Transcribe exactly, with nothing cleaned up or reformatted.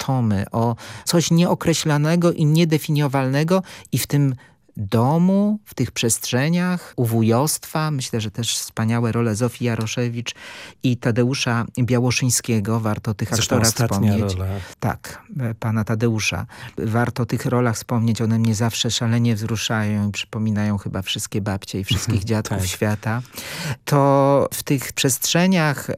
nieruchomy, o coś nieokreślanego i niedefiniowalnego i w tym domu, w tych przestrzeniach, u wujostwa. Myślę, że też wspaniałe role Zofii Jaroszewicz i Tadeusza Białoszyńskiego. Warto o tych Zresztą aktorach ostatnia wspomnieć. rola. Tak, pana Tadeusza. Warto o tych rolach wspomnieć. One mnie zawsze szalenie wzruszają i przypominają chyba wszystkie babcie i wszystkich dziadków tak. świata. To w tych przestrzeniach